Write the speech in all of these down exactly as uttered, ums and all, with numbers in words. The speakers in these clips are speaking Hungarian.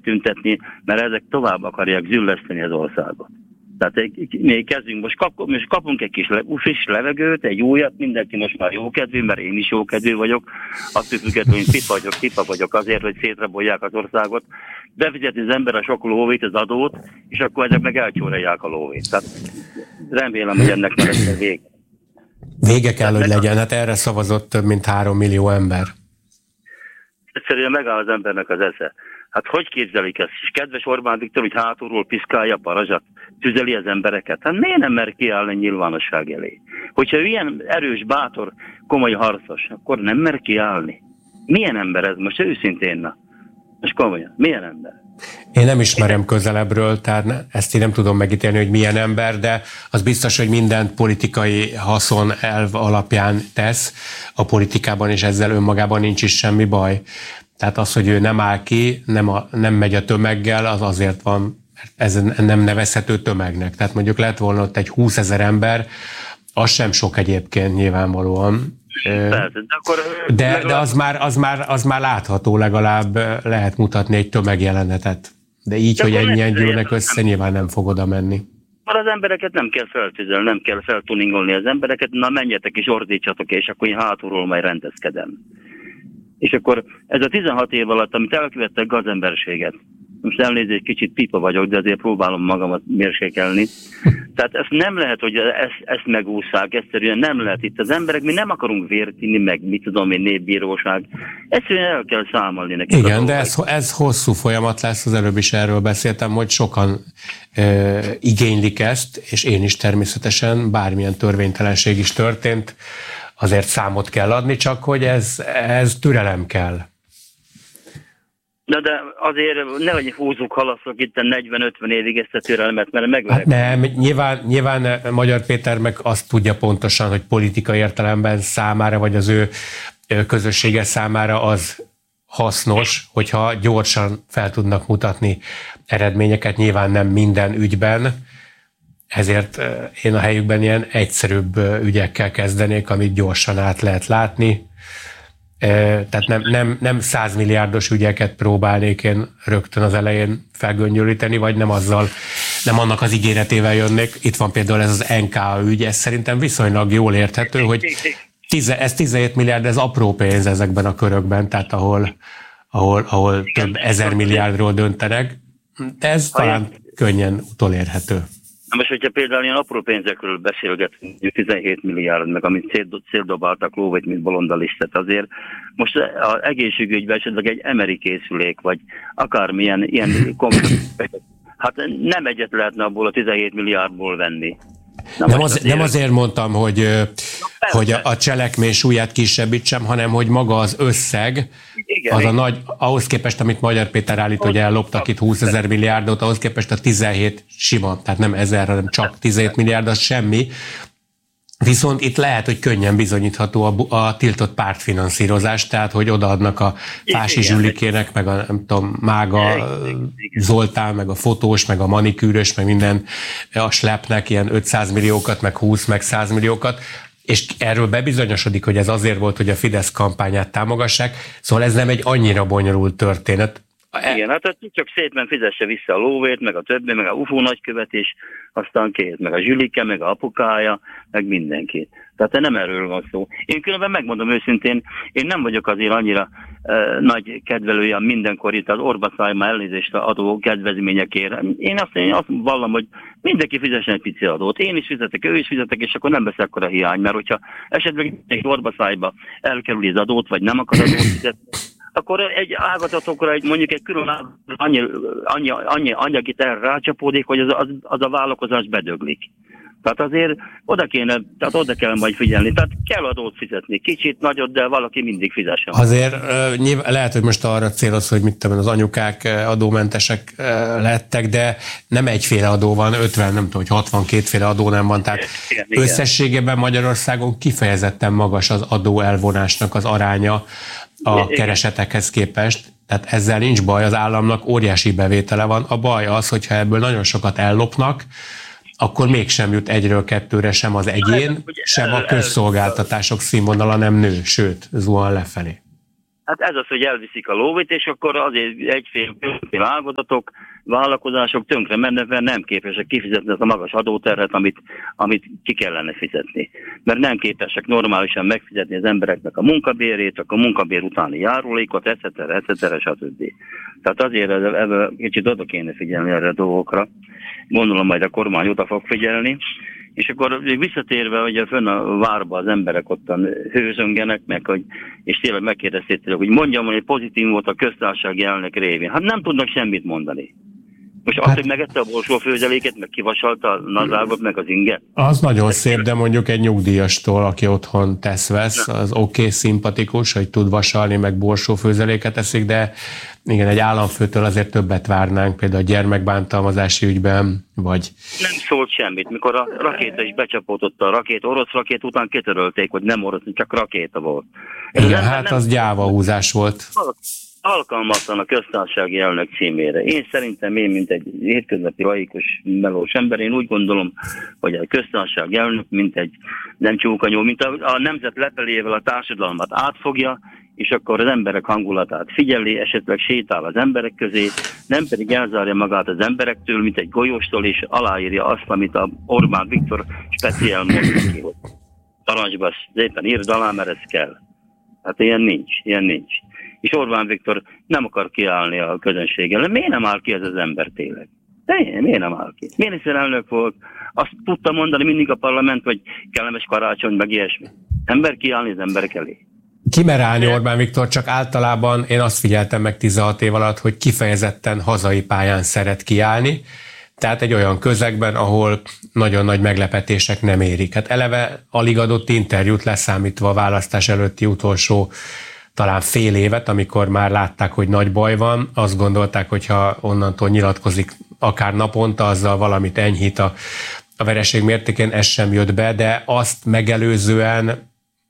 tüntetni, mert ezek tovább akarják zülleszteni az országot. Tehát még kezdünk, most, kap, most kapunk egy kis le, friss levegőt, egy újat, mindenki most már jókedvű, mert én is jókedvű vagyok, attól függetlenül, hogy pipa vagyok, pipa vagyok azért, hogy szétrabolják az országot, befizeti az ember a sok lóvét, az adót, és akkor ezek meg elcsórolják a lóvét. Tehát remélem, hogy ennek már lesz vége. Vége kell, hogy legyen, hát erre szavazott több mint három millió ember. Egyszerűen megáll az embernek az esze. Hát hogy képzelik ezt? És kedves Orbán Viktor, hogy hátulról piszkálja a parazsat, tüzeli az embereket. Hát miért nem mer kiállni nyilvánosság elé? Hogyha ilyen erős, bátor, komoly harcos, akkor nem mer kiállni. Milyen ember ez most? Őszintén, na. Most komolyan. Milyen ember? Én nem ismerem közelebbről, tehát ezt én nem tudom megítélni, hogy milyen ember, de az biztos, hogy minden politikai haszon elv alapján tesz a politikában, és ezzel önmagában nincs is semmi baj. Tehát az, hogy ő nem áll ki, nem, a, nem megy a tömeggel, az azért van, ez nem nevezhető tömegnek. Tehát mondjuk lett volna ott egy húszezer ember, az sem sok egyébként nyilvánvalóan. Persze, de, akkor de, de az, már, az, már, az már látható, legalább lehet mutatni egy tömegjelenetet. De így, de hogy ennyien gyűlnek össze, nyilván nem fog oda menni. Már az embereket nem kell feltüzelni, nem kell feltuningolni az embereket, na menjetek és ordítsatok, és akkor én hátulról majd rendezkedem. És akkor ez a tizenhat év alatt, amit elkövettek gazemberséget, most elnézést, kicsit pipa vagyok, de azért próbálom magamat mérsékelni. Tehát ezt nem lehet, hogy ezt, ezt megúszszák, egyszerűen nem lehet itt az emberek, mi nem akarunk vért inni, meg mit tudom én, népbíróság. Egyszerűen el kell számolni nekik. Igen, de ez, ez hosszú folyamat lesz, az előbb is erről beszéltem, hogy sokan e, igénylik ezt, és én is természetesen, bármilyen törvénytelenség is történt, azért számot kell adni, csak hogy ez, ez türelem kell. Na de azért nehogy húzzuk, halasszok itt a negyven-ötven évig ezt a türelmet, mert megverek. Hát nem, nyilván, nyilván Magyar Péter meg azt tudja pontosan, hogy politikai értelemben számára, vagy az ő közössége számára az hasznos, hogyha gyorsan fel tudnak mutatni eredményeket, nyilván nem minden ügyben, ezért én a helyükben ilyen egyszerűbb ügyekkel kezdenék, amit gyorsan át lehet látni. Tehát nem, nem, nem százmilliárdos ügyeket próbálnék én rögtön az elején felgöngyölíteni, vagy nem azzal, nem annak az ígéretével jönnék. Itt van például ez az en ká ügy, ez szerintem viszonylag jól érthető, hogy tize, ez tizenhét milliárd, ez apró pénz ezekben a körökben, tehát ahol, ahol, ahol több ezer milliárdról döntenek, de ez talán könnyen utolérhető. Na most, hogyha például ilyen apró pénzekről beszélgetünk, tizenhét milliárd, meg amit széldobáltak lóvét, mint bolondalisztet, azért most az egészségügyben esetleg egy emeri készülék, vagy akármilyen ilyen komputer, hát nem egyet lehetne abból a tizenhét milliárdból venni. Nem, az, nem azért mondtam, hogy, hogy a cselekmény súlyát kisebbítsem, hanem hogy maga az összeg, igen, az a nagy, ahhoz képest, amit Magyar Péter állít, hogy elloptak itt húszezer milliárdot, ahhoz képest a tizenhét sima, tehát nem ezer, hanem csak tizenhét milliárd, az semmi. Viszont itt lehet, hogy könnyen bizonyítható a, a tiltott pártfinanszírozás, tehát hogy odaadnak a Fási Zsülikének, meg a nem tudom, Mága Zoltán, meg a fotós, meg a manikűrös, meg minden a slepnek ilyen ötszáz milliókat, meg húsz, meg száz milliókat, és erről bebizonyosodik, hogy ez azért volt, hogy a Fidesz kampányát támogassák, szóval ez nem egy annyira bonyolult történet. Igen, hát csak szépen fizesse vissza a lóvét, meg a többi, meg a ufó nagykövet is, aztán két, meg a Zsülike, meg a apukája, meg mindenki. Tehát nem erről van szó. Én különben megmondom őszintén, én nem vagyok azért annyira uh, nagy kedvelője mindenkor itt az Orbán elnézést adó kedvezményekért. Én azt, én azt vallom, hogy mindenki fizessen egy pici adót. Én is fizetek, ő is fizetek, és akkor nem lesz akkora hiány, mert hogyha esetleg egy Orbán elkerüli az adót, vagy nem akar adót fizetni, akkor egy ágazatokra, egy, mondjuk egy külön annyi, annyi, annyi anyagit erre rácsapódik, hogy az, az, az a vállalkozás bedöglik. Tehát azért oda kéne, tehát oda kell majd figyelni. Tehát kell adót fizetni. Kicsit, nagyot, de valaki mindig fizessen. Azért nyilván, lehet, hogy most arra céloz, hogy mit tudom, az anyukák adómentesek lettek, de nem egyféle adó van, ötven, nem tudom, hogy hatvankétféle adó nem van. Tehát igen, összességében Magyarországon kifejezetten magas az adó elvonásnak az aránya a keresetekhez képest, tehát ezzel nincs baj, az államnak óriási bevétele van. A baj az, hogyha ebből nagyon sokat ellopnak, akkor mégsem jut egyről kettőre sem az egyén, sem a közszolgáltatások színvonala nem nő, sőt, zuhan lefelé. Hát ez az, hogy elviszik a lóvét, és akkor azért egyféle ágazatok, vállalkozások tönkre mennek, mert nem képesek kifizetni ezt a magas adóterhet, amit, amit ki kellene fizetni. Mert nem képesek normálisan megfizetni az embereknek a munkabérét, csak a munkabér utáni járulékot, et cetera, et cetera, stb. Tehát azért ebben kicsit oda kéne figyelni erre a dolgokra. Gondolom majd a kormány oda fog figyelni. És akkor visszatérve, hogy fönn a várba az emberek ottan hőzöngenek meg, hogy, és tényleg megkérdezték, hogy mondjam, hogy pozitív volt a köztársasági elnök révén. Hát nem tudnak semmit mondani. Most azt, hát, hogy megette a borsófőzeléket, meg kivasalta a nadrágot, meg az inget. Az nagyon szép, de mondjuk egy nyugdíjastól, aki otthon tesz-vesz, az oké, okay, szimpatikus, hogy tud vasalni, meg borsófőzeléket eszik, de igen, egy államfőtől azért többet várnánk, például a gyermekbántalmazási ügyben, vagy... Nem szólt semmit. Mikor a rakéta is becsapódott a rakéta, orosz rakéta után kitörölték, hogy nem orosz, csak rakéta volt. Igen, nem, hát nem, az gyávahúzás volt. Alkalmatlan a köztársasági elnök címére. Én szerintem, én, mint egy hétköznapi laikus melós ember, én úgy gondolom, hogy a köztársasági elnök, mint egy nem csókanyó, mint a, a nemzet lepelével a társadalmat átfogja, és akkor az emberek hangulatát figyeli, esetleg sétál az emberek közé, nem pedig elzárja magát az emberektől, mint egy golyóstól, és aláírja azt, amit a Orbán Viktor speciál mondja ki, hogy tarancsba szépen írd alá, mert ez kell. Hát ilyen nincs, ilyen nincs. És Orbán Viktor nem akar kiállni a közönség ellen. Miért nem áll ki ez az ember tényleg? De miért nem áll ki? Miniszterelnök volt, azt tudta mondani mindig a parlament, hogy kellemes karácsony, meg ilyesmi. Ember kiállni az emberek elé. Ki mer állni Orbán Viktor, csak általában én azt figyeltem meg tizenhat év alatt, hogy kifejezetten hazai pályán szeret kiállni, tehát egy olyan közegben, ahol nagyon nagy meglepetések nem érik. Hát eleve alig adott interjút, leszámítva a választás előtti utolsó talán fél évet, amikor már látták, hogy nagy baj van, azt gondolták, hogy ha onnantól nyilatkozik akár naponta, azzal valamit enyhít a, a vereség mértékén, ez sem jött be, de azt megelőzően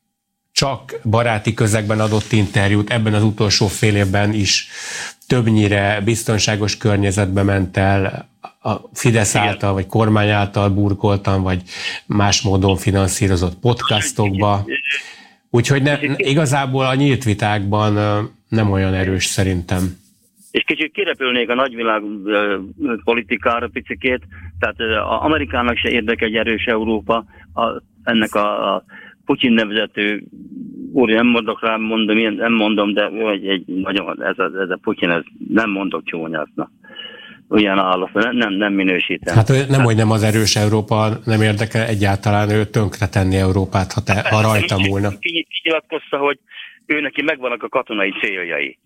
csak baráti közegben adott interjút ebben az utolsó fél évben is többnyire biztonságos környezetbe ment el, a Fidesz által, vagy kormány által burkoltan, vagy más módon finanszírozott podcastokba. Úgyhogy ne, igazából a nyílt vitákban nem olyan erős szerintem. És kicsit kirepülnék a nagyvilág politikára picikét, tehát Amerikának se érdekel egy erős Európa, a, ennek a, a Putyin nevezető úr, nem mondok rá, mondom, ilyen, nem mondom, de egy, egy, nagyon, ez, a, ez a Putyin, ez nem mondok csúnyátnak. Olyan állat, nem, nem, nem minősítem. Hát nem, hát, hogy nem az erős Európa nem érdekel, egyáltalán ő tönkre tenni Európát, ha, te, ha rajta múlna. Kinyilatkozta, hogy ő neki megvannak a katonai céljai.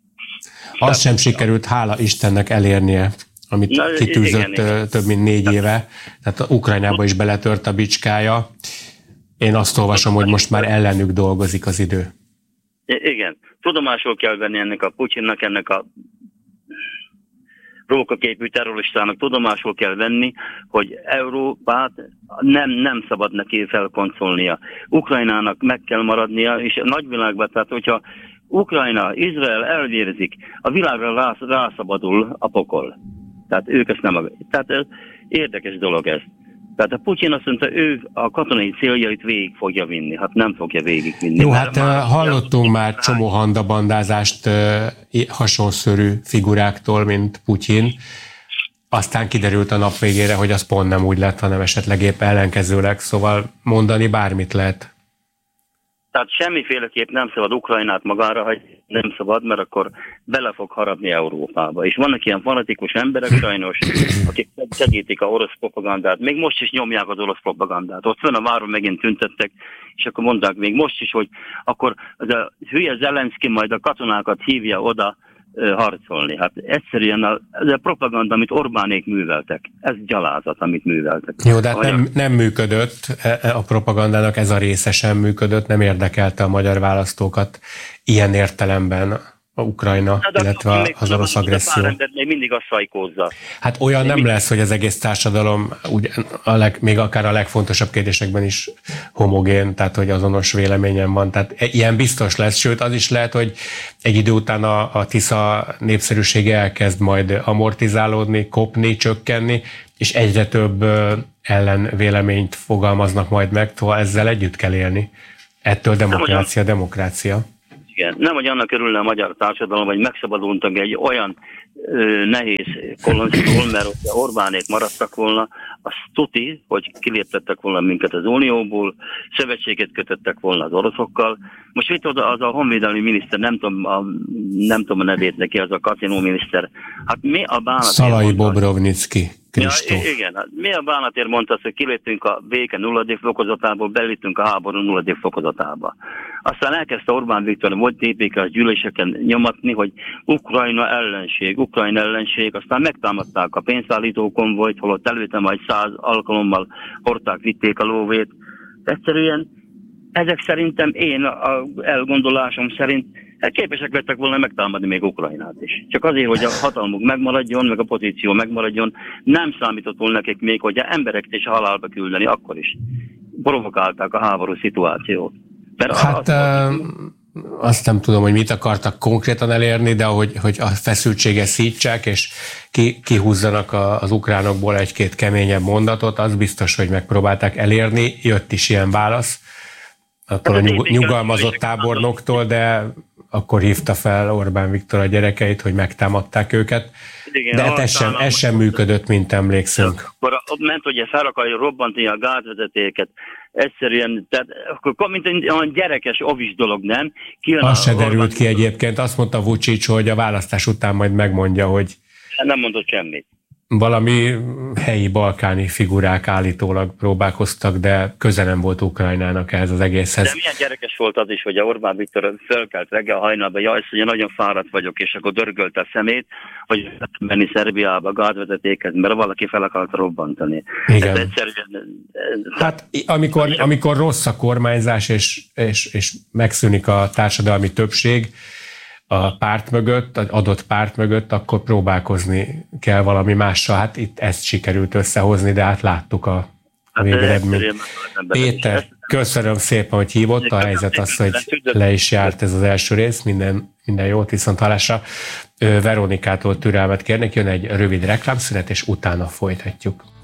Azt sem sikerült, hála Istennek elérnie, amit Na, kitűzött igen, igen. több mint négy éve. Tehát Ukrajnába is beletört a bicskája. Én azt olvasom, hogy most már ellenük dolgozik az idő. Igen. Tudomásul kell venni ennek a Putyinnak, ennek a rókaképű terroristának tudomásul kell venni, hogy Európát nem, nem szabad neki felkoncolnia. Ukrajnának meg kell maradnia, és a nagyvilágban, tehát hogyha Ukrajna, Izrael elvérzik, a világra rász, rászabadul a pokol. Tehát ők ezt nem... Tehát érdekes dolog ez. Tehát a Putyin azt mondta, ő a katonai céljait végig fogja vinni. Hát nem fogja végigvinni. Jó, hát már hallottunk már csomó handabandázást hasonszörű figuráktól, mint Putyin. Aztán kiderült a nap végére, hogy az pont nem úgy lett, hanem esetleg épp ellenkezőleg. Szóval mondani bármit lehet. Tehát semmiféleképp nem szabad Ukrajnát magára hagyni, nem szabad, mert akkor bele fog harapni Európába. És vannak ilyen fanatikus emberek sajnos, akik segítik a orosz propagandát. Még most is nyomják az orosz propagandát. Ott fönn a váron megint tüntettek, és akkor mondták még most is, hogy akkor az a hülye Zelenszky majd a katonákat hívja oda harcolni. Hát egyszerűen a, ez a propaganda, amit Orbánék műveltek, ez gyalázat, amit műveltek. Jó, de hát nem, nem működött, a propagandának ez a része sem működött, nem érdekelte a magyar választókat ilyen értelemben a Ukrajna, de illetve az orosz agresszió. De még mindig a szajkózza. Hát olyan nem lesz, hogy az egész társadalom úgy, a leg, még akár a legfontosabb kérdésekben is homogén, tehát hogy azonos véleményen van. Tehát ilyen biztos lesz, sőt az is lehet, hogy egy idő után a, a Tisza népszerűsége elkezd majd amortizálódni, kopni, csökkenni, és egyre több ellenvéleményt fogalmaznak majd meg, szóval ezzel együtt kell élni. Ettől demokrácia, demokrácia. Igen, nem, hogy annak örülne a magyar társadalom, hogy megszabadultak egy olyan ö, nehéz kolonzitól, mert hogyha Orbánék maradtak volna, az tuti, hogy kiléptettek volna minket az Unióból, szövetséget kötöttek volna az oroszokkal. Most itt oda az a honvédelmi miniszter, nem tudom a, nem tudom a nevét neki, az a kaszinó miniszter. Hát mi a bánatért Szalai Bobrovnicki. Ja, igen, hát mi a bánatért mondta azt, hogy kiléptünk a béke nulladik fokozatából, beléptünk a háború nulladik fokozatába. Aztán elkezdte Orbán Viktor volt té pé ká-s gyűléseken nyomatni, hogy Ukrajna ellenség, Ukrajna ellenség, aztán megtámadták a pénzszállító konvojt, holott előtte majd száz alkalommal hordták, vitték a lóvét. Egyszerűen ezek szerintem én a elgondolásom szerint képesek lettek volna megtámadni még Ukrajnát is. Csak azért, hogy a hatalmuk megmaradjon, meg a pozíció megmaradjon, nem számított volna nekik még, hogy embereket is halálba küldeni, akkor is provokálták a háború szituációt. Mert hát az, azt nem tudom, hogy mit akartak konkrétan elérni, de hogy, hogy a feszültséget szítsák, és ki, kihúzzanak az ukránokból egy-két keményebb mondatot, az biztos, hogy megpróbálták elérni. Jött is ilyen válasz attól a nyug, nyugalmazott tábornoktól, de akkor hívta fel Orbán Viktor a gyerekeit, hogy megtámadták őket. Igen, de hát ez sem, ez sem működött, mint emlékszünk. Akkor ott ment, hogy fel akarja robbantani a gázvezetéket. Egyszerűen, tehát akkor mint egy olyan gyerekes, ovis dolog, nem? Az se derült ki egyébként. Azt mondta Vučić, hogy a választás után majd megmondja, hogy nem mondott semmit. Valami helyi balkáni figurák állítólag próbálkoztak, de köze nem volt Ukrajnának ehhez az egészhez. De milyen gyerekes volt az is, hogy a Orbán Viktor fölkelt reggel hajnalban, jaj, hogy nagyon fáradt vagyok, és akkor dörgölte a szemét, hogy menni Szerbiába gázvezetékhez, mert valaki fel akarta robbantani. Igen. Hát amikor, amikor rossz a kormányzás, és, és, és megszűnik a társadalmi többség a párt mögött, az adott párt mögött, akkor próbálkozni kell valami mással. Hát itt ezt sikerült összehozni, de hát láttuk a hát végeredményt. Péter, köszönöm szépen, hogy hívott. A helyzet az, hogy le is járt ez az első rész. Minden, minden jót, viszont hallásra. Veronikától türelmet kérnek. Jön egy rövid reklámszünet, és utána folytatjuk.